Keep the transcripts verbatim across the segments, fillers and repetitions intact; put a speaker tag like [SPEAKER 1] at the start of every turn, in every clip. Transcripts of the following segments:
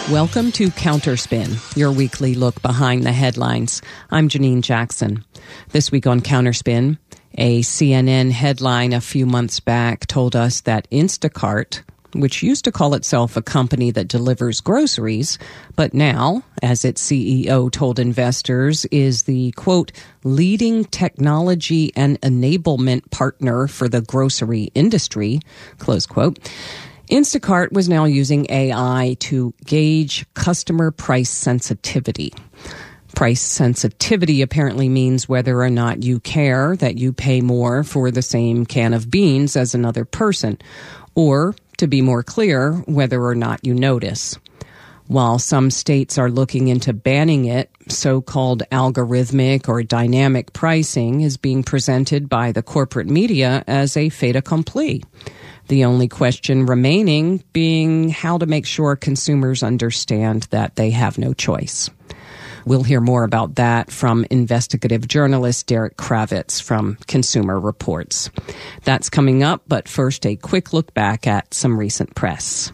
[SPEAKER 1] Welcome to Counterspin, your weekly look behind the headlines. I'm Janine Jackson. This week on Counterspin, a C N N headline a few months back told us that Instacart, which used to call itself a company that delivers groceries, but now, as its C E O told investors, is the, quote, leading technology and enablement partner for the grocery industry, close quote. Instacart was now using A I to gauge customer price sensitivity. Price sensitivity apparently means whether or not you care that you pay more for the same can of beans as another person, or, to be more clear, whether or not you notice. While some states are looking into banning it, so-called algorithmic or dynamic pricing is being presented by the corporate media as a fait accompli. The only question remaining being how to make sure consumers understand that they have no choice. We'll hear more about that from investigative journalist Derek Kravitz from Consumer Reports. That's coming up, but first a quick look back at some recent press.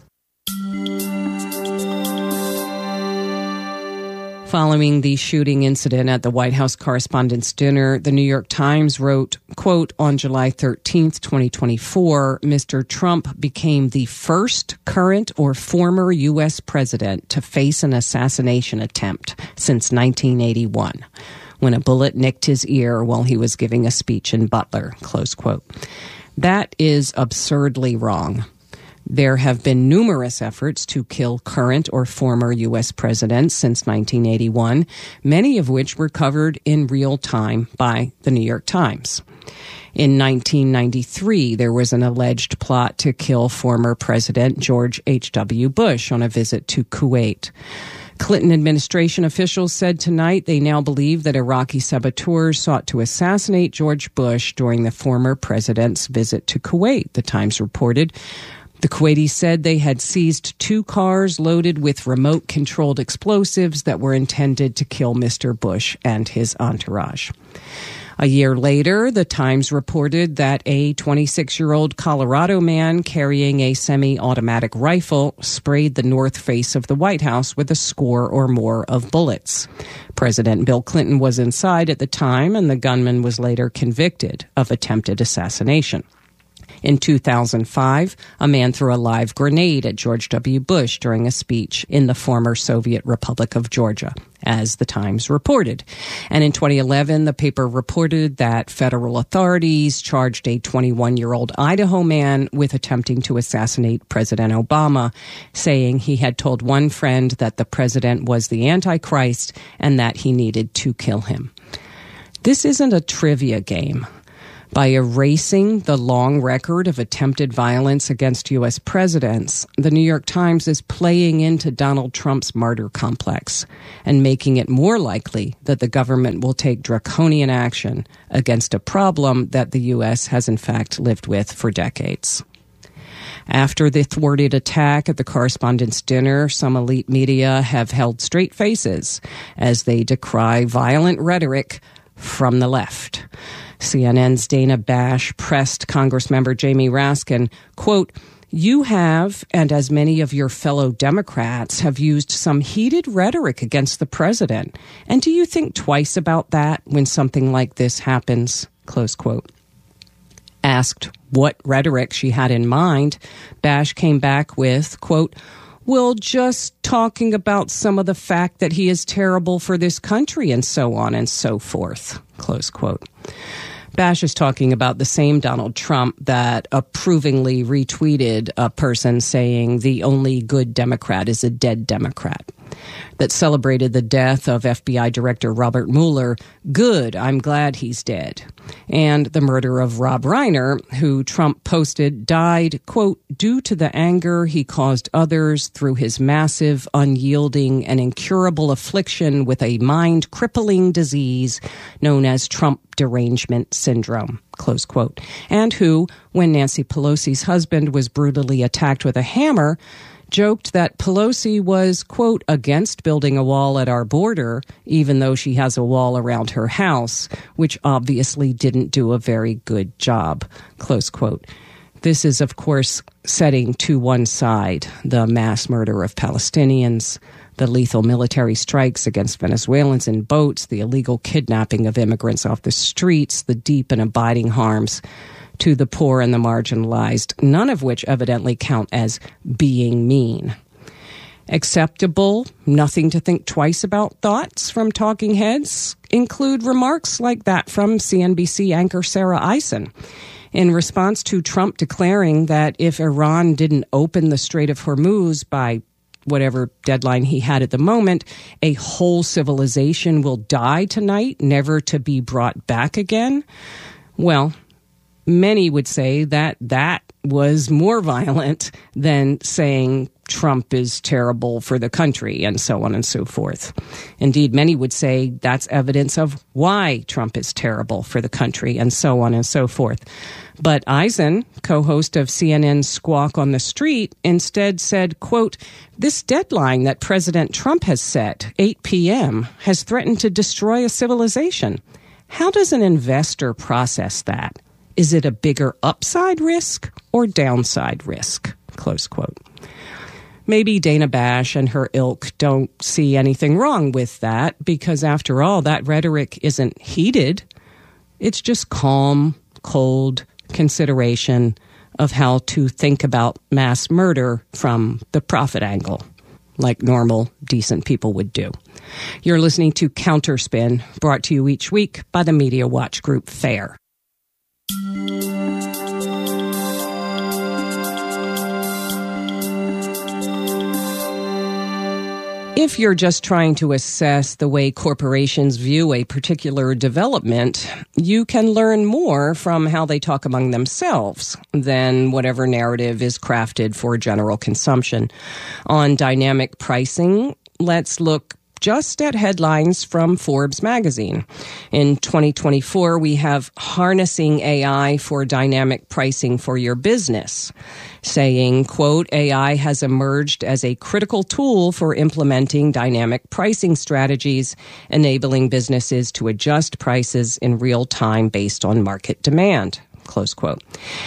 [SPEAKER 1] Following the shooting incident at the White House Correspondents' Dinner, the New York Times wrote, quote, on July thirteenth, twenty twenty-four, Mister Trump became the first current or former U S president to face an assassination attempt since nineteen eighty-one, when a bullet nicked his ear while he was giving a speech in Butler, close quote. That is absurdly wrong. There have been numerous efforts to kill current or former U S presidents since nineteen eighty-one, many of which were covered in real time by the New York Times. In nineteen ninety-three, there was an alleged plot to kill former President George H W. Bush on a visit to Kuwait. Clinton administration officials said tonight they now believe that Iraqi saboteurs sought to assassinate George Bush during the former president's visit to Kuwait, the Times reported. The Kuwaitis said they had seized two cars loaded with remote-controlled explosives that were intended to kill Mister Bush and his entourage. A year later, the Times reported that a twenty-six-year-old Colorado man carrying a semi-automatic rifle sprayed the north face of the White House with a score or more of bullets. President Bill Clinton was inside at the time, and the gunman was later convicted of attempted assassination. In two thousand five, a man threw a live grenade at George W. Bush during a speech in the former Soviet Republic of Georgia, as the Times reported. And in twenty eleven, the paper reported that federal authorities charged a twenty-one-year-old Idaho man with attempting to assassinate President Obama, saying he had told one friend that the president was the Antichrist and that he needed to kill him. This isn't a trivia game. By erasing the long record of attempted violence against U S presidents, the New York Times is playing into Donald Trump's martyr complex and making it more likely that the government will take draconian action against a problem that the U S has in fact lived with for decades. After the thwarted attack at the Correspondents' Dinner, some elite media have held straight faces as they decry violent rhetoric from the left. C N N's Dana Bash pressed Congressmember Jamie Raskin, quote, you have, and as many of your fellow Democrats, have used some heated rhetoric against the president. And do you think twice about that when something like this happens? Close quote. Asked what rhetoric she had in mind, Bash came back with, quote, well, just talking about some of the fact that he is terrible for this country and so on and so forth, close quote. Bash is talking about the same Donald Trump that approvingly retweeted a person saying the only good Democrat is a dead Democrat, that celebrated the death of F B I Director Robert Mueller. Good, I'm glad he's dead. And the murder of Rob Reiner, who Trump posted died, quote, due to the anger he caused others through his massive, unyielding, and incurable affliction with a mind-crippling disease known as Trump derangement syndrome, close quote. And who, when Nancy Pelosi's husband was brutally attacked with a hammer, joked that Pelosi was, quote, against building a wall at our border, even though she has a wall around her house, which obviously didn't do a very good job, close quote. This is, of course, setting to one side the mass murder of Palestinians, the lethal military strikes against Venezuelans in boats, the illegal kidnapping of immigrants off the streets, the deep and abiding harms to the poor and the marginalized, none of which evidently count as being mean. Acceptable, nothing to think twice about thoughts from talking heads include remarks like that from C N B C anchor Sarah Eisen. In response to Trump declaring that if Iran didn't open the Strait of Hormuz by whatever deadline he had at the moment, a whole civilization will die tonight, never to be brought back again. Well, many would say that that was more violent than saying Trump is terrible for the country and so on and so forth. Indeed, many would say that's evidence of why Trump is terrible for the country and so on and so forth. But Eisen, co-host of C N N's Squawk on the Street, instead said, quote, "This deadline that President Trump has set, eight p.m., has threatened to destroy a civilization. How does an investor process that? Is it a bigger upside risk or downside risk?" Close quote. Maybe Dana Bash and her ilk don't see anything wrong with that because, after all, that rhetoric isn't heated. It's just calm, cold consideration of how to think about mass murder from the profit angle, like normal, decent people would do. You're listening to Counterspin, brought to you each week by the Media Watch Group FAIR. If you're just trying to assess the way corporations view a particular development, you can learn more from how they talk among themselves than whatever narrative is crafted for general consumption. On dynamic pricing, let's look just at headlines from Forbes magazine. In twenty twenty-four, we have Harnessing A I for Dynamic Pricing for Your Business, saying, quote, "A I has emerged as a critical tool for implementing dynamic pricing strategies, enabling businesses to adjust prices in real time based on market demand." Close quote.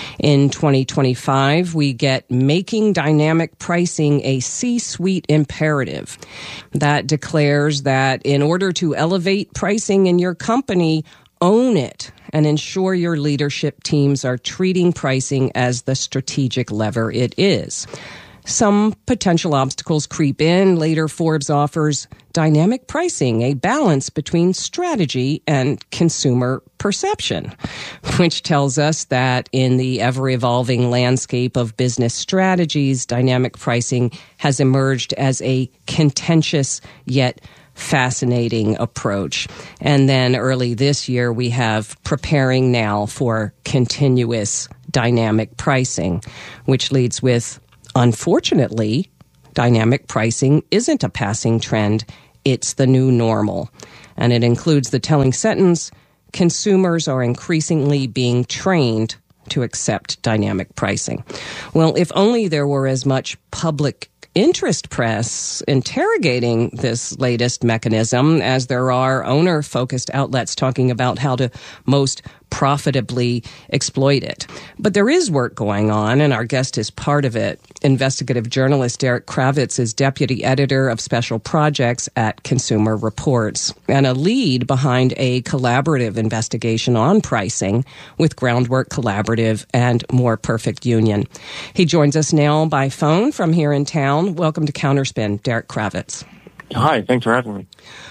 [SPEAKER 1] In twenty twenty-five, we get Making Dynamic Pricing a C-Suite Imperative. That declares that in order to elevate pricing in your company, own it and ensure your leadership teams are treating pricing as the strategic lever it is. Some potential obstacles creep in. Later, Forbes offers dynamic pricing, a balance between strategy and consumer perception, which tells us that in the ever-evolving landscape of business strategies, dynamic pricing has emerged as a contentious yet fascinating approach. And then early this year, we have Preparing Now for Continuous Dynamic Pricing, which leads with, unfortunately, dynamic pricing isn't a passing trend. It's the new normal. And it includes the telling sentence, consumers are increasingly being trained to accept dynamic pricing. Well, if only there were as much public interest press interrogating this latest mechanism as there are owner-focused outlets talking about how to most profitably exploit it. But there is work going on, and our guest is part of it. Investigative journalist Derek Kravitz is deputy editor of special projects at Consumer Reports and a lead behind a collaborative investigation on pricing with Groundwork Collaborative and More Perfect Union. He joins us now by phone from here in town. Welcome to Counterspin, Derek Kravitz.
[SPEAKER 2] Hi, thanks for having me.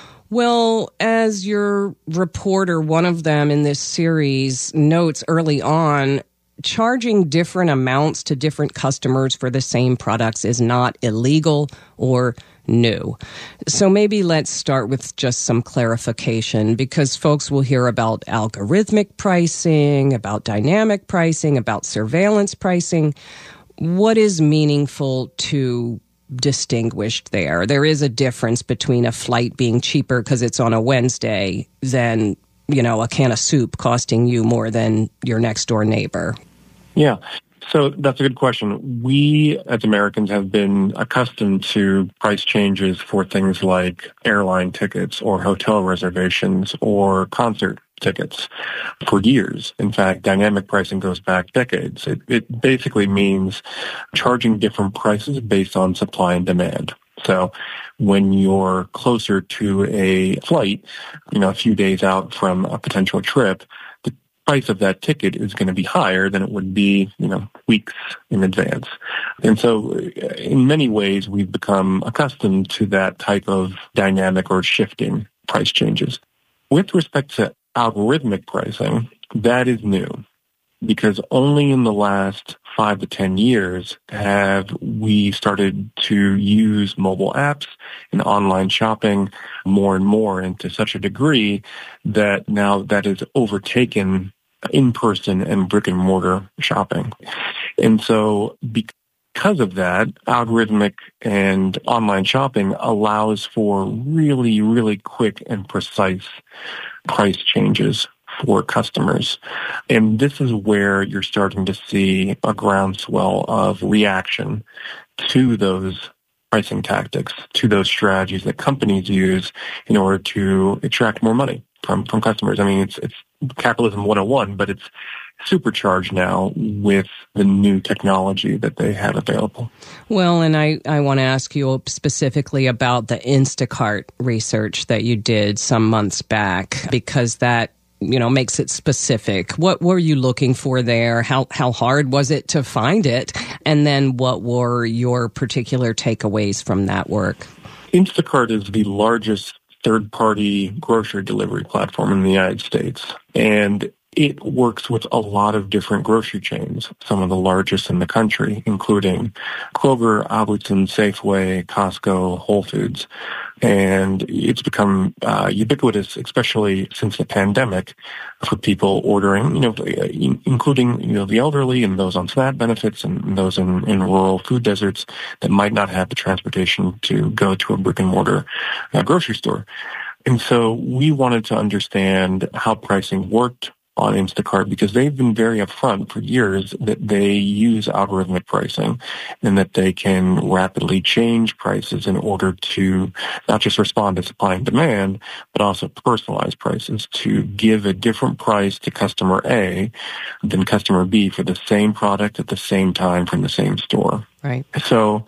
[SPEAKER 1] Well, as your reporter, one of them in this series, notes early on, charging different amounts to different customers for the same products is not illegal or new. So maybe let's start with just some clarification, because folks will hear about algorithmic pricing, about dynamic pricing, about surveillance pricing. What is meaningful to distinguished there? There is a difference between a flight being cheaper because it's on a Wednesday than, you know, a can of soup costing you more than your next door neighbor.
[SPEAKER 2] Yeah. So that's a good question. We, as Americans, have been accustomed to price changes for things like airline tickets or hotel reservations or concert tickets for years. In fact, dynamic pricing goes back decades. It, it basically means charging different prices based on supply and demand. So when you're closer to a flight, you know, a few days out from a potential trip, the price of that ticket is going to be higher than it would be, you know, weeks in advance. And so in many ways, we've become accustomed to that type of dynamic or shifting price changes. With respect to algorithmic pricing, that is new, because only in the last five to ten years have we started to use mobile apps and online shopping more and more, and to such a degree that now that has overtaken in-person and brick-and-mortar shopping. And so because of that, algorithmic and online shopping allows for really, really quick and precise price changes for customers. And this is where you're starting to see a groundswell of reaction to those pricing tactics, to those strategies that companies use in order to extract more money from, from customers. I mean, it's, it's capitalism one oh one, but it's supercharged now with the new technology that they have available.
[SPEAKER 1] Well, and I, I want to ask you specifically about the Instacart research that you did some months back, because that, you know, makes it specific. What were you looking for there? How how hard was it to find it? And then what were your particular takeaways from that work?
[SPEAKER 2] Instacart is the largest third-party grocery delivery platform in the United States, and it works with a lot of different grocery chains, some of the largest in the country, including Kroger, Albertsons, Safeway, Costco, Whole Foods. And it's become uh, ubiquitous, especially since the pandemic, for people ordering, you know, including, you know, the elderly and those on SNAP benefits and those in, in rural food deserts that might not have the transportation to go to a brick and mortar uh, grocery store. And so we wanted to understand how pricing worked on Instacart, because they've been very upfront for years that they use algorithmic pricing and that they can rapidly change prices in order to not just respond to supply and demand, but also personalize prices to give a different price to customer A than customer B for the same product at the same time from the same store.
[SPEAKER 1] Right.
[SPEAKER 2] So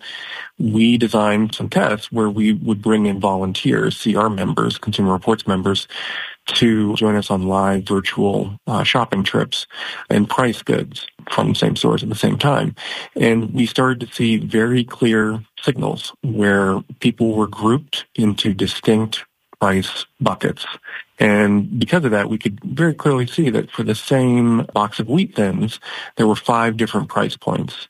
[SPEAKER 2] we designed some tests where we would bring in volunteers, C R members, Consumer Reports members, to join us on live virtual uh, shopping trips and price goods from the same stores at the same time. And we started to see very clear signals where people were grouped into distinct price buckets. And because of that, we could very clearly see that for the same box of wheat thins, there were five different price points.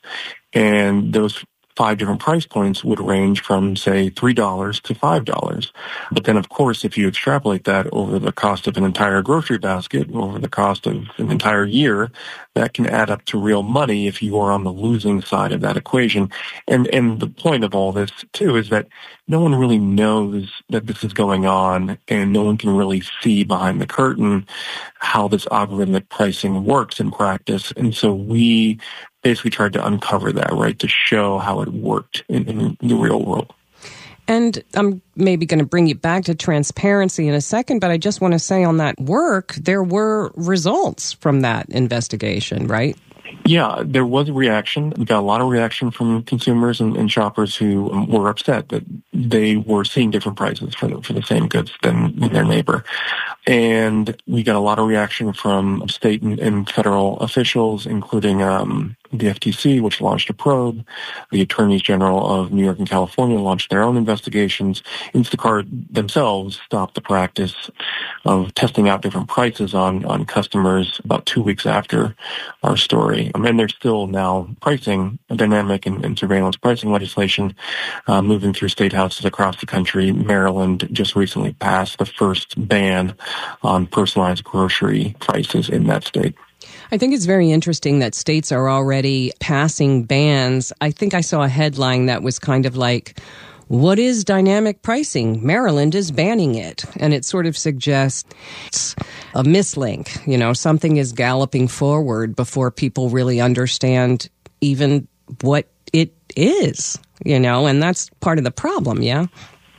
[SPEAKER 2] And those five different price points would range from, say, three dollars to five dollars. But then, of course, if you extrapolate that over the cost of an entire grocery basket, over the cost of an entire year, that can add up to real money if you are on the losing side of that equation. And and the point of all this, too, is that no one really knows that this is going on, and no one can really see behind the curtain how this algorithmic pricing works in practice. And so we basically tried to uncover that, right, to show how it worked in, in the real world.
[SPEAKER 1] And I'm maybe going to bring you back to transparency in a second, but I just want to say on that work, there were results from that investigation, right?
[SPEAKER 2] Yeah, there was a reaction. We got a lot of reaction from consumers and, and shoppers who um, were upset that they were seeing different prices for the, for the same goods than their neighbor. And we got a lot of reaction from state and, and federal officials, including um, the F T C, which launched a probe. The attorneys general of New York and California launched their own investigations. Instacart themselves stopped the practice of testing out different prices on, on customers about two weeks after our story. I mean, there's still now pricing, dynamic and, and surveillance pricing legislation uh, moving through state houses across the country. Maryland just recently passed the first ban on personalized grocery prices in that state.
[SPEAKER 1] I think it's very interesting that states are already passing bans. I think I saw a headline that was kind of like, what is dynamic pricing? Maryland is banning it. And it sort of suggests a mislink. You know, something is galloping forward before people really understand even what it is, you know, and that's part of the problem, yeah?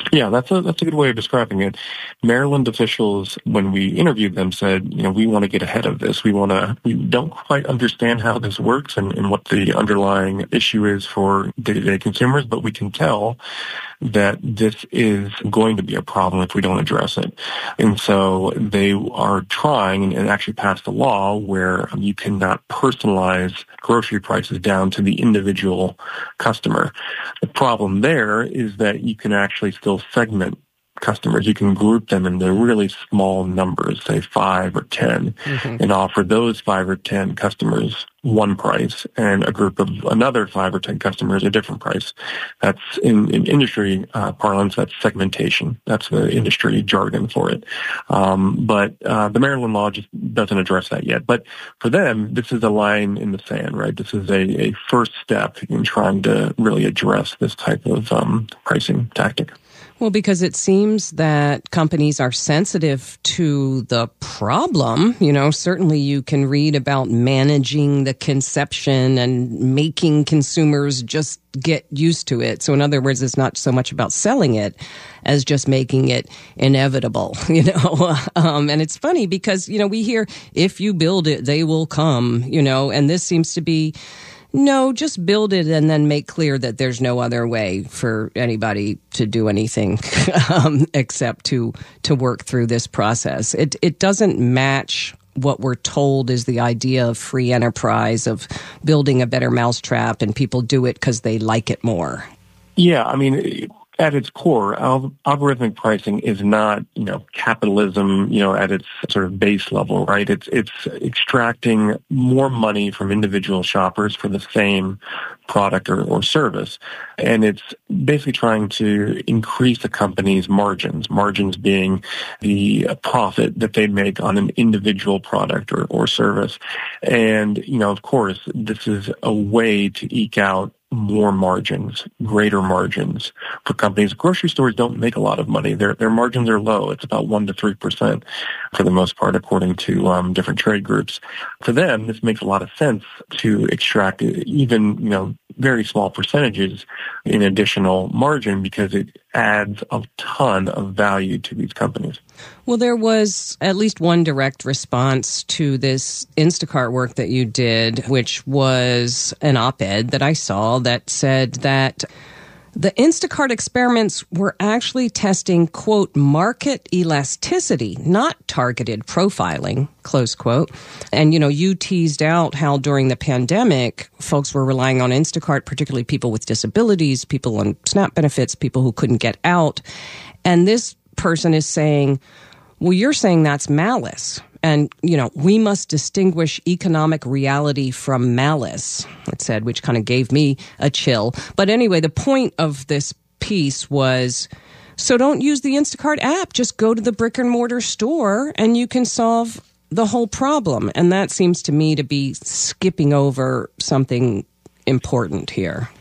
[SPEAKER 2] Yeah, that's a that's a good way of describing it. Maryland officials, when we interviewed them, said, you know, we want to get ahead of this. We want to, we don't quite understand how this works and, and what the underlying issue is for day-to-day consumers, but we can tell that this is going to be a problem if we don't address it. And so they are trying and actually passed a law where you cannot personalize grocery prices down to the individual customer. The problem there is that you can actually still segment customers. You can group them into really small numbers, say five or ten, mm-hmm. and offer those five or ten customers one price and a group of another five or ten customers a different price. That's in, in industry uh, parlance, that's segmentation. That's the industry jargon for it. Um, but uh, the Maryland law just doesn't address that yet. But for them, this is a line in the sand, right? This is a, a first step in trying to really address this type of um, pricing tactic.
[SPEAKER 1] Well, because it seems that companies are sensitive to the problem. You know, certainly you can read about managing the conception and making consumers just get used to it. So in other words, it's not so much about selling it as just making it inevitable, you know. Um, and it's funny because, you know, we hear, if you build it, they will come, you know, and this seems to be, no, just build it and then make clear that there's no other way for anybody to do anything um, except to to work through this process. It it doesn't match what we're told is the idea of free enterprise, of building a better mousetrap, and people do it because they like it more.
[SPEAKER 2] Yeah, I mean, at its core, al- algorithmic pricing is not, you know, capitalism, you know, at its sort of base level, right? It's it's extracting more money from individual shoppers for the same product or, or service. And it's basically trying to increase the company's margins, margins being the profit that they make on an individual product or, or service. And, you know, of course, this is a way to eke out more margins, greater margins for companies. Grocery stores don't make a lot of money. Their their margins are low. It's about one to three percent for the most part, according to um, different trade groups. For them, this makes a lot of sense to extract even, you know, very small percentages in additional margin because it adds a ton of value to these companies.
[SPEAKER 1] Well, there was at least one direct response to this Instacart work that you did, which was an op-ed that I saw that said that the Instacart experiments were actually testing, quote, market elasticity, not targeted profiling, close quote. And, you know, you teased out how during the pandemic, folks were relying on Instacart, particularly people with disabilities, people on SNAP benefits, people who couldn't get out. And this person is saying, well, you're saying that's malice. And, you know, we must distinguish economic reality from malice, it said, which kind of gave me a chill. But anyway, the point of this piece was, so don't use the Instacart app. Just go to the brick and mortar store and you can solve the whole problem. And that seems to me to be skipping over something important here.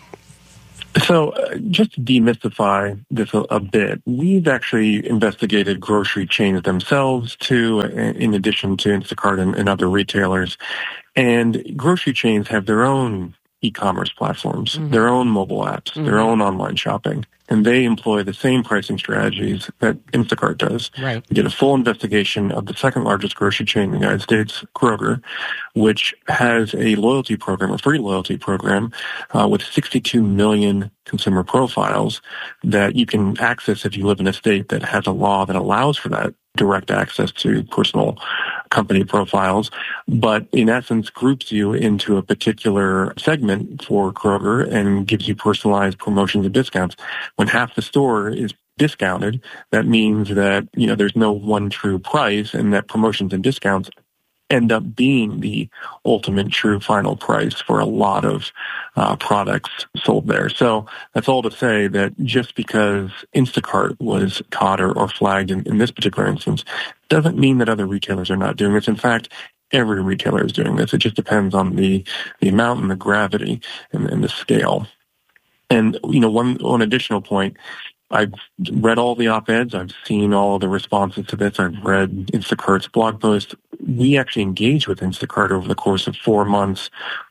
[SPEAKER 2] So uh, just to demystify this a, a bit, we've actually investigated grocery chains themselves too, in addition to Instacart and, and other retailers. And grocery chains have their own e-commerce platforms, mm-hmm. their own mobile apps, mm-hmm. their own online shopping. And they employ the same pricing strategies that Instacart does.
[SPEAKER 1] Right.
[SPEAKER 2] We did a full investigation of the second largest grocery chain in the United States, Kroger, which has a loyalty program, a free loyalty program, uh, with sixty-two million consumer profiles that you can access if you live in a state that has a law that allows for that direct access to personal company profiles, but in essence groups you into a particular segment for Kroger and gives you personalized promotions and discounts. When half the store is discounted, that means that, you know, there's no one true price and that promotions and discounts end up being the ultimate true final price for a lot of uh, products sold there. So that's all to say that just because Instacart was caught or, or flagged in, in this particular instance doesn't mean that other retailers are not doing this. In fact, every retailer is doing this. It just depends on the, the amount and the gravity and, and the scale. And, you know, one, one additional point, I've read all the op-eds. I've seen all of the responses to this. I've read Instacart's blog post. We actually engaged with Instacart over the course of four months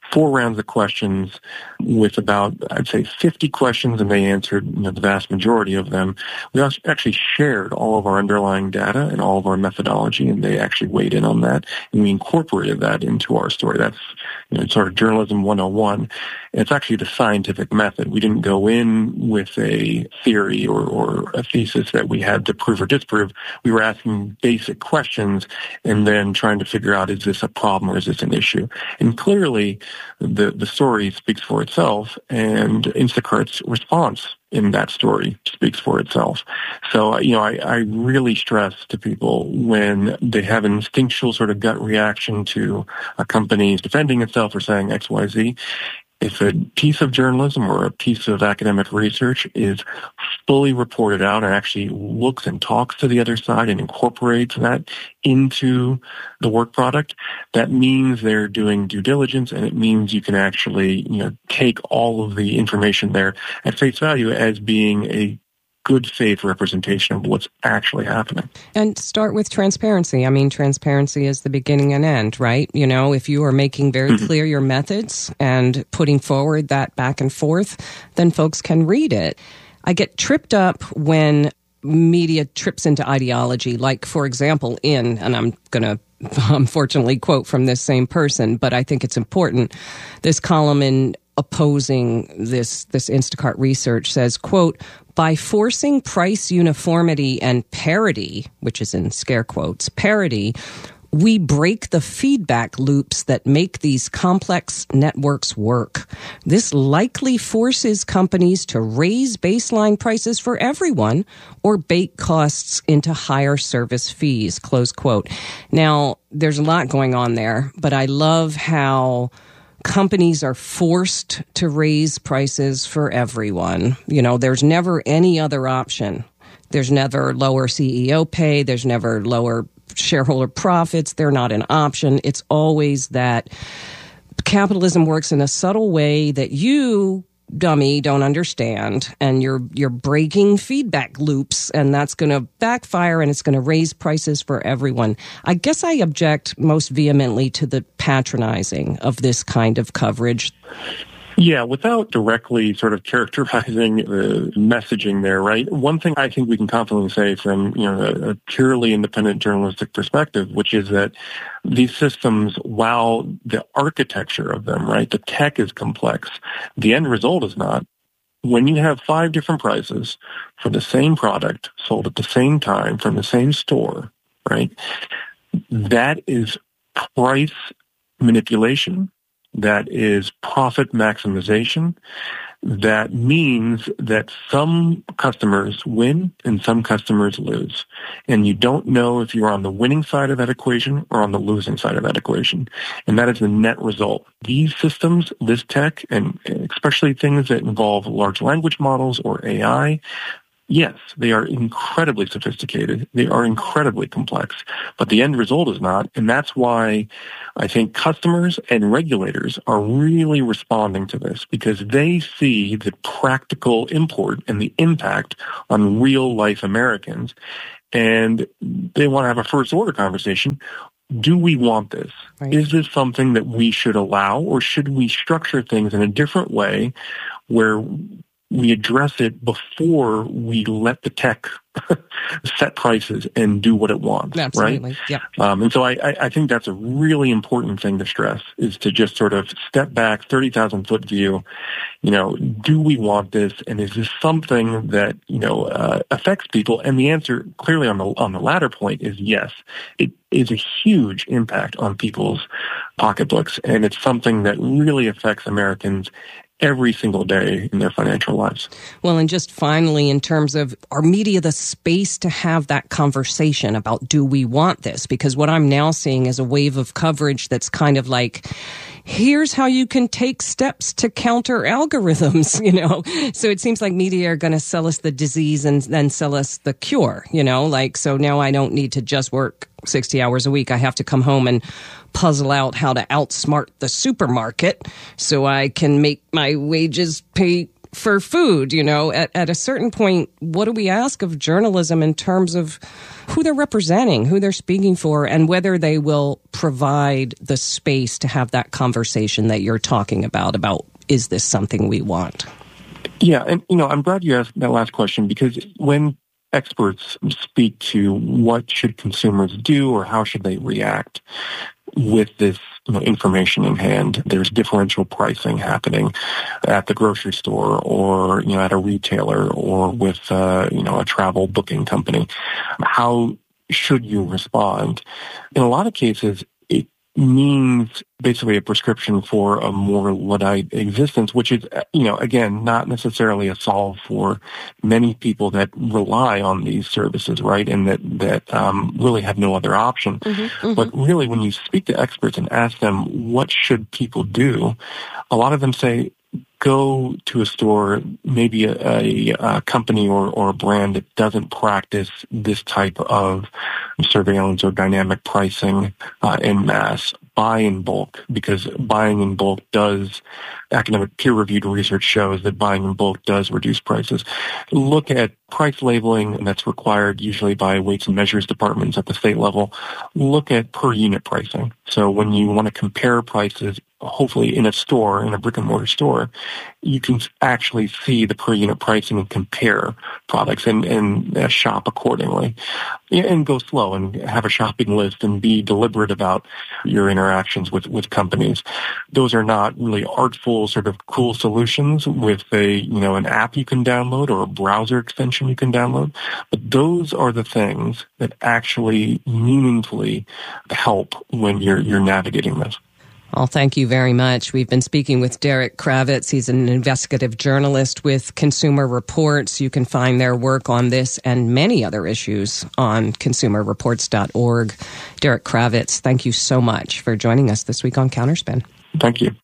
[SPEAKER 2] four rounds of questions with about, I'd say, fifty questions, and they answered, you know, the vast majority of them. We actually shared all of our underlying data and all of our methodology, and they actually weighed in on that, and we incorporated that into our story. That's, you know, sort of journalism one oh one. It's actually the scientific method. We didn't go in with a theory or, or a thesis that we had to prove or disprove. We were asking basic questions and then trying to figure out, is this a problem or is this an issue? And clearly, the, the story speaks for itself, and Instacart's response in that story speaks for itself. So, you know, I, I really stress to people when they have an instinctual sort of gut reaction to a company defending itself or saying X, Y, Z, if a piece of journalism or a piece of academic research is fully reported out and actually looks and talks to the other side and incorporates that into the work product, that means they're doing due diligence, and it means you can actually, you know, take all of the information there at face value as being a good faith representation of what's actually happening.
[SPEAKER 1] And start with transparency. I mean, transparency is the beginning and end, right? You know, if you are making very mm-hmm. clear your methods and putting forward that back and forth, then folks can read it. I get tripped up when media trips into ideology, like, for example, in, and I'm going to unfortunately quote from this same person, but I think it's important, this column in opposing this this Instacart research says, quote, by forcing price uniformity and parity, which is in scare quotes, parity, we break the feedback loops that make these complex networks work. This likely forces companies to raise baseline prices for everyone or bake costs into higher service fees, close quote. Now, there's a lot going on there, but I love how companies are forced to raise prices for everyone. You know, there's never any other option. There's never lower C E O pay. There's never lower shareholder profits. They're not an option. It's always that capitalism works in a subtle way that you, dummy, don't understand, and you're you're breaking feedback loops, and that's going to backfire, and it's going to raise prices for everyone. I guess I object most vehemently to the patronizing of this kind of coverage.
[SPEAKER 2] Yeah, without directly sort of characterizing the messaging there, right? One thing I think we can confidently say from, you know, a, a purely independent journalistic perspective, which is that these systems, while the architecture of them, right, the tech is complex, the end result is not. When you have five different prices for the same product sold at the same time from the same store, right, that is price manipulation. That is profit maximization. That means that some customers win and some customers lose. And you don't know if you're on the winning side of that equation or on the losing side of that equation. And that is the net result. These systems, this tech, and especially things that involve large language models or A I, yes, they are incredibly sophisticated. They are incredibly complex, but the end result is not. And that's why I think customers and regulators are really responding to this, because they see the practical import and the impact on real life Americans. And they want to have a first order conversation. Do we want this? Right. Is this something that we should allow, or should we structure things in a different way where we address it before we let the tech set prices and do what it wants?
[SPEAKER 1] Absolutely.
[SPEAKER 2] Right?
[SPEAKER 1] Yeah.
[SPEAKER 2] Um, and so I, I think that's a really important thing to stress, is to just sort of step back, thirty thousand foot view. You know, do we want this? And is this something that, you know, uh, affects people? And the answer clearly on the, on the latter point is yes. It is a huge impact on people's pocketbooks, and it's something that really affects Americans every single day in their financial lives.
[SPEAKER 1] Well, and just finally, in terms of our media, the space to have that conversation about, do we want this? Because what I'm now seeing is a wave of coverage that's kind of like, here's how you can take steps to counter algorithms, you know? So it seems like media are going to sell us the disease and then sell us the cure, you know? Like, so now I don't need to just work sixty hours a week. I have to come home and puzzle out how to outsmart the supermarket so I can make my wages pay for food. You know, at, at a certain point, what do we ask of journalism in terms of who they're representing, who they're speaking for, and whether they will provide the space to have that conversation that you're talking about, about is this something we want?
[SPEAKER 2] Yeah, and, you know, I'm glad you asked that last question, because when experts speak to what should consumers do or how should they react with this, you know, information in hand, there's differential pricing happening at the grocery store or, you know, at a retailer or with, uh, you know, a travel booking company. How should you respond? In a lot of cases, it means basically a prescription for a more Luddite existence, which is, you know, again, not necessarily a solve for many people that rely on these services, right, and that, that um, really have no other option. Mm-hmm, mm-hmm. But really, when you speak to experts and ask them, what should people do, a lot of them say, go to a store, maybe a, a, a company or, or a brand that doesn't practice this type of surveillance or dynamic pricing uh, en masse. Buy in bulk, because buying in bulk does, academic peer-reviewed research shows that buying in bulk does reduce prices. Look at price labeling that's required usually by weights and measures departments at the state level. Look at per unit pricing. So when you want to compare prices, hopefully in a store, in a brick and mortar store, you can actually see the per unit pricing and compare products and, and uh, shop accordingly. And go slow and have a shopping list and be deliberate about your interactions with, with companies. Those are not really artful, sort of cool solutions with a, you know, an app you can download or a browser extension you can download. But those are the things that actually meaningfully help when you're, you're navigating this.
[SPEAKER 1] Well, thank you very much. We've been speaking with Derek Kravitz. He's an investigative journalist with Consumer Reports. You can find their work on this and many other issues on consumer reports dot org. Derek Kravitz, thank you so much for joining us this week on Counterspin.
[SPEAKER 2] Thank you.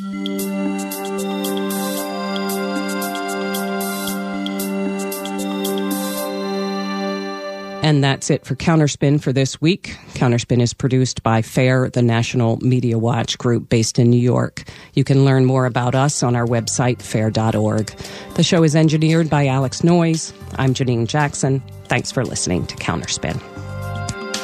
[SPEAKER 1] And that's it for Counterspin for this week. Counterspin is produced by FAIR, the National Media Watch group based in New York. You can learn more about us on our website, fair dot org. The show is engineered by Alex Noyes. I'm Janine Jackson. Thanks for listening to Counterspin.